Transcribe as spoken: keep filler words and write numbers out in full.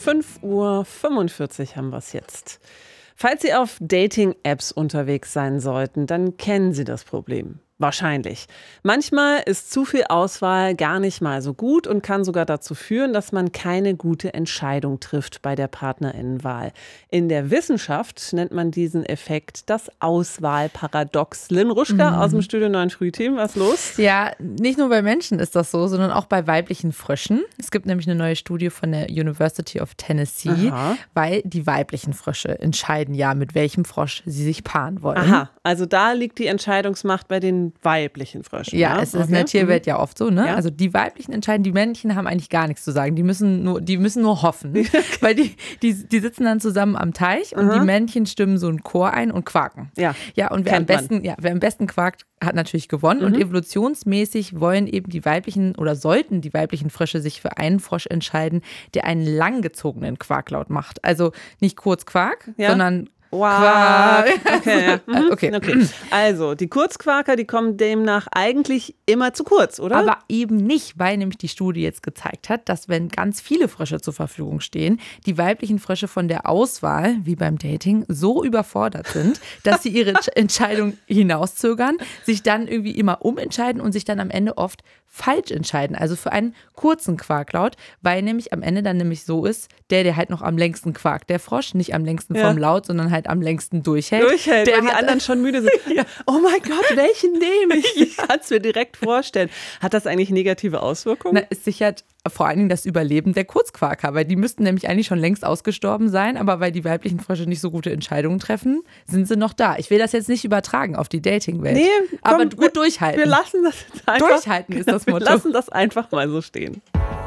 fünf Uhr fünfundvierzig haben wir es jetzt. Falls Sie auf Dating-Apps unterwegs sein sollten, dann kennen Sie das Problem. Wahrscheinlich. Manchmal ist zu viel Auswahl gar nicht mal so gut und kann sogar dazu führen, dass man keine gute Entscheidung trifft bei der Partnerinnenwahl. In der Wissenschaft nennt man diesen Effekt das Auswahlparadox. Lynn Ruschka mhm. aus dem Studio neun Frühteam, was los? Ja, nicht nur bei Menschen ist das so, sondern auch bei weiblichen Fröschen. Es gibt nämlich eine neue Studie von der University of Tennessee, Aha. weil die weiblichen Frösche entscheiden ja, mit welchem Frosch sie sich paaren wollen. Aha, also da liegt die Entscheidungsmacht bei den weiblichen Fröschen. Ja, ja? es ist okay. in der Tierwelt ja oft so, ne? Ja. Also die weiblichen entscheiden, die Männchen haben eigentlich gar nichts zu sagen. Die müssen nur, die müssen nur hoffen, weil die, die, die sitzen dann zusammen am Teich und Aha. die Männchen stimmen so einen Chor ein und quaken. Ja, ja und wer am besten, ja, wer am besten quakt, hat natürlich gewonnen. Mhm. Und evolutionsmäßig wollen eben die weiblichen oder sollten die weiblichen Frösche sich für einen Frosch entscheiden, der einen langgezogenen Quaklaut macht. Also nicht kurz Quark, ja. sondern Wow. Quark. Okay, ja. mhm. okay. okay. Also, die Kurzquaker, die kommen demnach eigentlich immer zu kurz, oder? Aber eben nicht, weil nämlich die Studie jetzt gezeigt hat, dass wenn ganz viele Frösche zur Verfügung stehen, die weiblichen Frösche von der Auswahl, wie beim Dating, so überfordert sind, dass sie ihre Entscheidung hinauszögern, sich dann irgendwie immer umentscheiden und sich dann am Ende oft falsch entscheiden. Also für einen kurzen Quaklaut, weil nämlich am Ende dann nämlich so ist, der, der halt noch am längsten quakt, der Frosch, nicht am längsten ja. vom Laut, sondern halt am längsten durchhält. Durchhält, der, weil die anderen schon müde sind. ja. Oh mein Gott, welchen nehme ich? Ich kann es mir direkt vorstellen. Hat das eigentlich negative Auswirkungen? Na, es sichert vor allen Dingen das Überleben der Kurzquaker, weil die müssten nämlich eigentlich schon längst ausgestorben sein, aber weil die weiblichen Frösche nicht so gute Entscheidungen treffen, sind sie noch da. Ich will das jetzt nicht übertragen auf die Dating-Welt, nee, komm, aber gut wir, durchhalten. Wir lassen das einfach. Durchhalten ist das Motto. Wir lassen das einfach mal so stehen.